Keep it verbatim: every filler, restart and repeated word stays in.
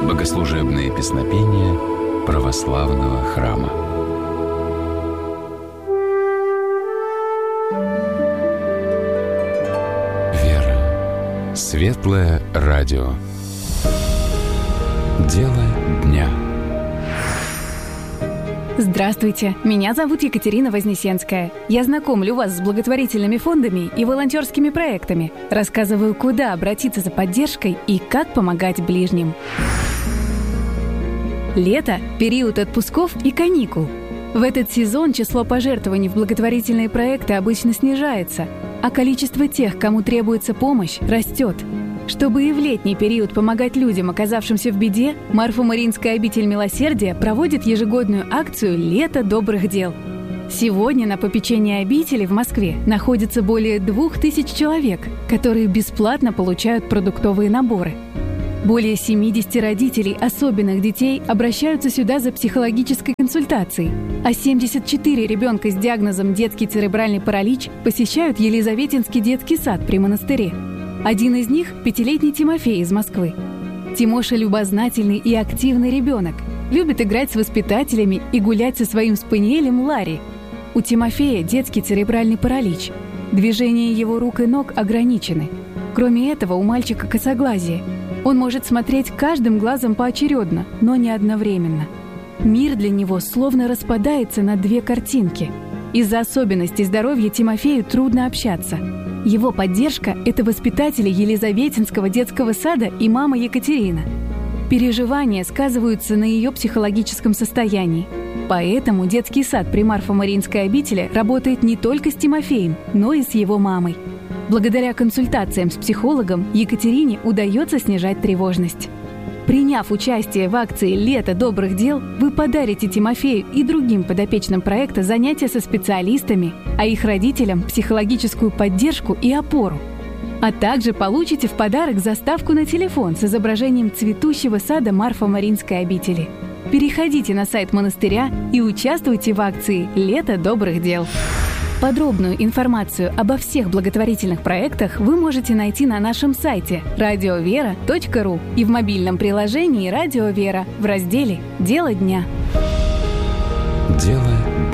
Богослужебные песнопения православного храма. Вера. Светлое радио. Дело дня. Здравствуйте, меня зовут Екатерина Вознесенская. Я знакомлю вас с благотворительными фондами и волонтерскими проектами. Рассказываю, куда обратиться за поддержкой и как помогать ближним. Лето – период отпусков и каникул. В этот сезон число пожертвований в благотворительные проекты обычно снижается, а количество тех, кому требуется помощь, растет. Чтобы и в летний период помогать людям, оказавшимся в беде, Марфо-Мариинская обитель милосердия проводит ежегодную акцию «Лето добрых дел». Сегодня на попечении обители в Москве находится более двух тысяч человек, которые бесплатно получают продуктовые наборы. Более семьдесят родителей особенных детей обращаются сюда за психологической консультацией, а семьдесят четыре ребенка с диагнозом детский церебральный паралич посещают Елизаветинский детский сад при монастыре. Один из них – пятилетний Тимофей из Москвы. Тимоша любознательный и активный ребенок, любит играть с воспитателями и гулять со своим спаниелем Ларри. У Тимофея детский церебральный паралич. Движения его рук и ног ограничены. Кроме этого, у мальчика косоглазие. Он может смотреть каждым глазом поочередно, но не одновременно. Мир для него словно распадается на две картинки. Из-за особенностей здоровья Тимофею трудно общаться. Его поддержка – это воспитатели Елизаветинского детского сада и мама Екатерина. Переживания сказываются на ее психологическом состоянии. Поэтому детский сад при Марфо-Мариинской обители работает не только с Тимофеем, но и с его мамой. Благодаря консультациям с психологом Екатерине удается снижать тревожность. Приняв участие в акции «Лето добрых дел», вы подарите Тимофею и другим подопечным проекта занятия со специалистами, а их родителям – психологическую поддержку и опору. А также получите в подарок заставку на телефон с изображением цветущего сада Марфо-Мариинской обители. Переходите на сайт монастыря и участвуйте в акции «Лето добрых дел». Подробную информацию обо всех благотворительных проектах вы можете найти на нашем сайте радио вера точка ру и в мобильном приложении «Радио Вера» в разделе «Дело дня». Дело